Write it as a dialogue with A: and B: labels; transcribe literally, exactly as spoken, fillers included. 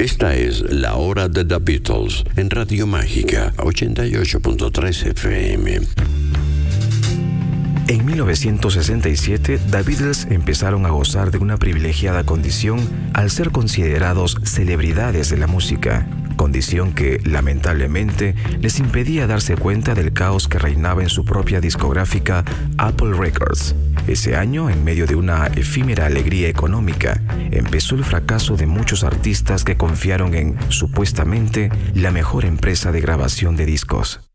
A: Esta es La Hora de The Beatles en Radio Mágica ochenta y ocho punto tres F M.
B: En mil novecientos sesenta y siete, The Beatles empezaron a gozar de una privilegiada condición al ser considerados celebridades de la música, condición que, lamentablemente, les impedía darse cuenta del caos que reinaba en su propia discográfica Apple Records. Ese año, en medio de una efímera alegría económica, empezó el fracaso de muchos artistas que confiaron en, supuestamente, la mejor empresa de grabación de discos.